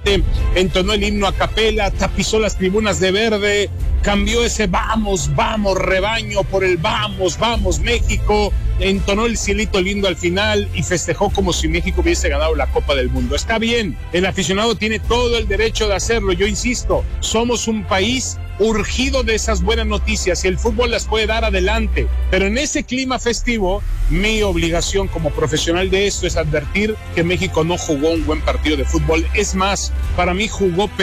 gigante, entonó el himno a capela, tapizó las tribunas de verde, cambió ese vamos, vamos rebaño por el vamos, vamos México, entonó el cielito lindo al final y festejó como si México hubiese ganado la Copa del Mundo. Está bien, el aficionado tiene todo el derecho de hacerlo, yo insisto, somos un país urgido de esas buenas noticias y el fútbol las puede dar adelante, pero en ese clima festivo, mi obligación como profesional de esto es advertir que México no jugó un buen partido de fútbol. Es más, para mí jugó